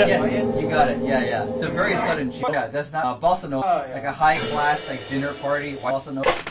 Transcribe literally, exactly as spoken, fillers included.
Yes, Italian? you got it. Yeah, yeah. It's a very sudden change. Yeah, that's not uh, bossa nova, Oh, yeah. like a high class like dinner party. Bossa nova.